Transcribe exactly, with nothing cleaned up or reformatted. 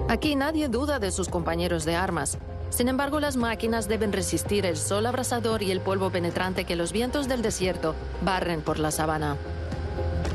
Aquí nadie duda de sus compañeros de armas. Sin embargo, las máquinas deben resistir el sol abrasador y el polvo penetrante que los vientos del desierto barren por la sabana.